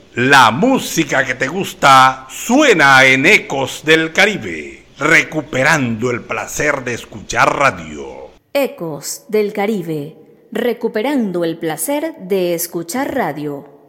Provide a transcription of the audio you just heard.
La música que te gusta suena en Ecos del Caribe, recuperando el placer de escuchar radio. Ecos del Caribe, recuperando el placer de escuchar radio.